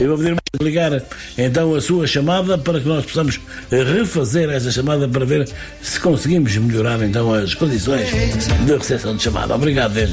Eu vou pedir ligar então a sua chamada para que nós possamos refazer essa chamada para ver se conseguimos melhorar então as condições de recepção de chamada. Obrigado, desde